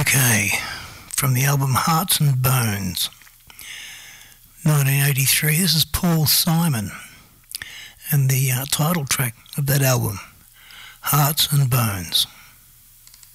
Okay, from the album Hearts and Bones, 1983. This is Paul Simon and the title track of that album, Hearts and Bones.